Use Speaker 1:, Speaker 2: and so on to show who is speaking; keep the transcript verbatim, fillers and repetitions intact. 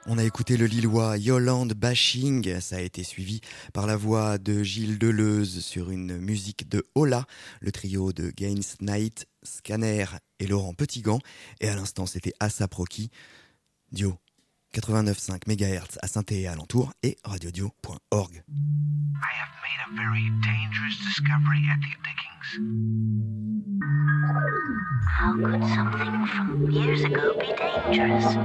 Speaker 1: On a écouté le Lillois Yolande Bashing, ça a été suivi par la voix de Gilles Deleuze sur une musique de Ola, le trio de Gaines Knight, Scanner et Laurent Petitgand, et à l'instant c'était Asap Rocky, Dio, quatre-vingt-neuf virgule cinq mégahertz à Saint-Thé et alentour et radiodio point org.
Speaker 2: I have made a very dangerous discovery at the diggings.
Speaker 3: How could something from years ago be dangerous?